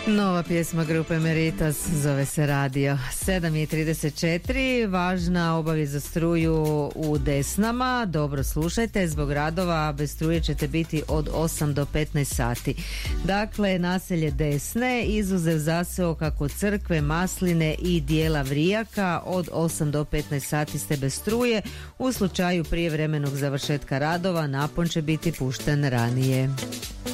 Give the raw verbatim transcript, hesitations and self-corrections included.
Nova pjesma grupe Meritas zove se Radio. sedam i trideset četiri, važna obavijest za struju u Desnama. Dobro slušajte, zbog radova bez struje ćete biti od osam do petnaest sati. Dakle, naselje Desne, izuzev zaseoka kod crkve, Masline i dijela Vrijaka, od osam do petnaest sati ste bez struje. U slučaju prijevremenog završetka radova napon će biti pušten ranije.